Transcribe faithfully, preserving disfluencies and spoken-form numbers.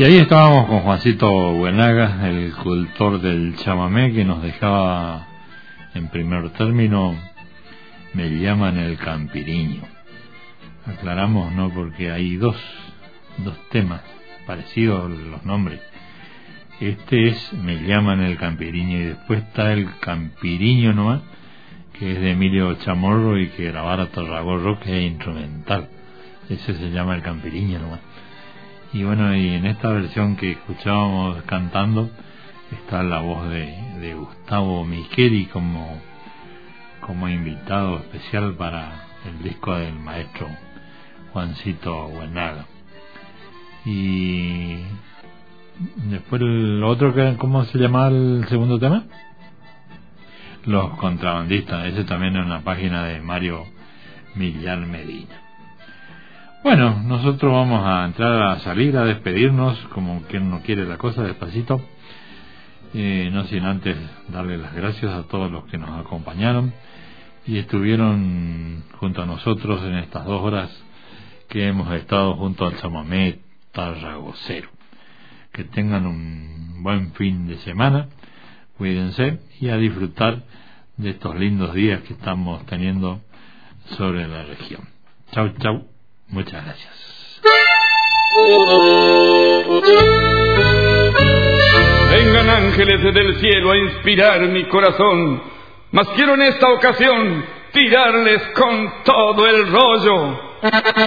Y ahí estábamos con Juancito Buenaga, el cultor del chamamé, que nos dejaba en primer término Me llaman el campiriño. Aclaramos, ¿no? Porque hay dos, dos temas parecidos los nombres. Este es Me llaman el campiriño, y después está el campiriño nomás, que es de Emilio Chamorro y que grabara Tarragorro, que es instrumental. Ese se llama el campiriño nomás. Y bueno, y en esta versión que escuchábamos cantando está la voz de, de Gustavo Micheli como, como invitado especial para el disco del maestro Juancito Buenaga. Y después el otro, que ¿cómo se llamaba el segundo tema? Los contrabandistas. Ese también es una página de Mario Millar Medina. Bueno, nosotros vamos a entrar a salir, a despedirnos, como quien no quiere la cosa, despacito, eh, no sin antes darle las gracias a todos los que nos acompañaron y estuvieron junto a nosotros en estas dos horas que hemos estado junto al chamamé tarragocero. Que tengan un buen fin de semana, cuídense y a disfrutar de estos lindos días que estamos teniendo sobre la región. Chau, chau. Muchas gracias. Vengan ángeles del cielo a inspirar mi corazón, mas quiero en esta ocasión tirarles con todo el rollo.